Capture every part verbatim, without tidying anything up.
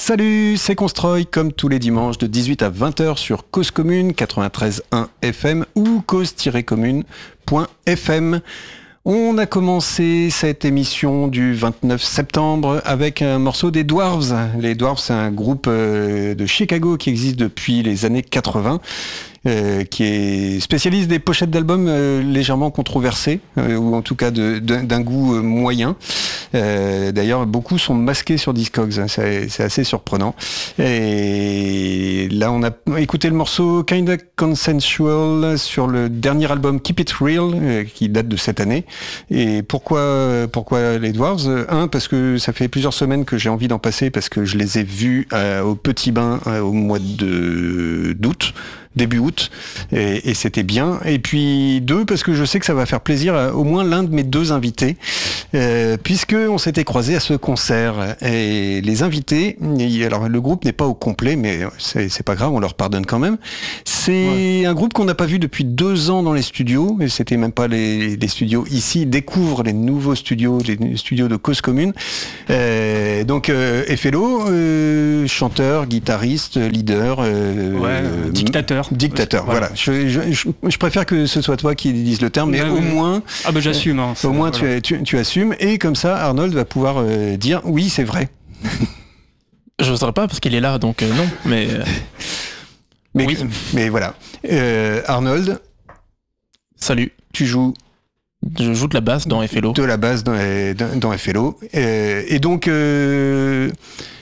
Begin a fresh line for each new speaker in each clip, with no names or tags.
Salut, c'est Constroy, comme tous les dimanches de dix-huit à vingt heures sur Cause Commune quatre-vingt-treize virgule un F M ou cause tiret commune point F M. On a commencé cette émission du vingt-neuf septembre avec un morceau des Dwarves. Les Dwarves, c'est un groupe de Chicago qui existe depuis les années quatre-vingts. Euh, qui est spécialiste des pochettes d'albums euh, légèrement controversées, euh, ou en tout cas de, de, d'un goût euh, moyen. Euh, d'ailleurs, beaucoup sont masqués sur Discogs, hein, c'est, c'est assez surprenant. Et là, on a écouté le morceau Kinda Consensual sur le dernier album Keep It Real, euh, qui date de cette année. Et pourquoi, pourquoi les Dwarves ? Un, parce que ça fait plusieurs semaines que j'ai envie d'en passer, parce que je les ai vus euh, au Petit Bain euh, au mois de, d'août. début août, et, et c'était bien. Et puis deux, parce que je sais que ça va faire plaisir à au moins l'un de mes deux invités, euh, puisque on s'était croisés à ce concert. Et les invités, alors le groupe n'est pas au complet, mais c'est, c'est pas grave, on leur pardonne quand même. C'est ouais. un groupe qu'on n'a pas vu depuis deux ans dans les studios, et c'était même pas les, les studios ici. Ils découvrent les nouveaux studios, les studios de Cause Commune. Euh, donc euh, Efelo, euh, chanteur, guitariste, leader, euh,
ouais, euh, dictateur.
Dictateur, voilà. voilà. Je, je, je, je préfère que ce soit toi qui dise le terme, mais ouais, au ouais. moins...
Ah bah j'assume. Hein,
au moins
voilà.
tu, tu, tu assumes, et comme ça, Arnold va pouvoir euh, dire « oui, c'est vrai ».
Je n'oserais pas parce qu'il est là, donc euh, non, mais... Euh...
mais,
oui.
mais voilà. Euh, Arnold.
Salut.
Tu joues...
Je joue de la basse dans Efelo.
De la basse dans, dans, dans Efelo. Euh, et donc... Euh...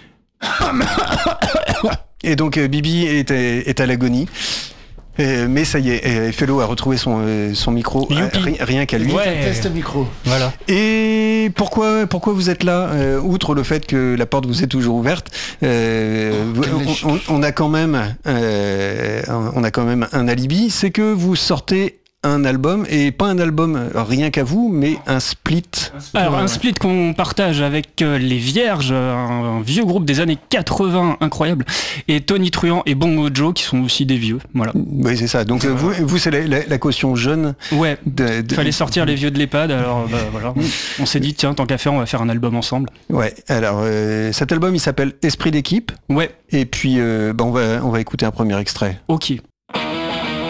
Et donc euh, Bibi est, est à l'agonie. Euh, mais ça y est, Fellow a retrouvé son, euh, son micro, euh, ri, rien qu'à lui.
Ouais, test micro.
Voilà. Et pourquoi, pourquoi vous êtes là, euh, outre le fait que la porte vous est toujours ouverte, euh, on, on, on a quand même, euh, on a quand même un alibi, c'est que vous sortez un album, et pas un album rien qu'à vous, mais un split.
Alors un split qu'on partage avec euh, Les Vierges, un, un vieux groupe des années quatre-vingts, incroyable, et Tony Truant et Bongo Joe, qui sont aussi des vieux, voilà.
Oui, c'est ça. Donc euh, vous, vous, c'est la, la, la caution jeune.
Ouais, de, de... fallait sortir les vieux de l'EHPAD, alors bah, voilà. On s'est dit, tiens, tant qu'à faire, on va faire un album ensemble.
Ouais, alors euh, cet album, il s'appelle Esprit d'équipe.
Ouais.
Et puis, euh, bah, on, va, on va écouter un premier extrait.
Ok.